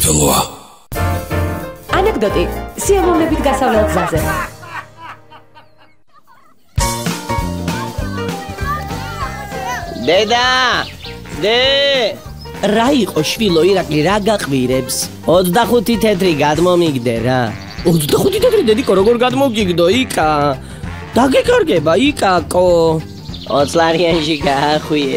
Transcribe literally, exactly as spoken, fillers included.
საქართველოა. ანეკდოტი სიამოვნებით გასავლელ გზაზე. დედა! დე! რა იყო შვილო ირაკლი რა გაყვირებს? ოცდახუთი თეთრი გადმომიგდე რა. ოცდახუთი თეთრი დედიკო როგორ გადმოგიგდო იკა? დაგეკარგება იკაკო. ოცლარიანში გაახვიე.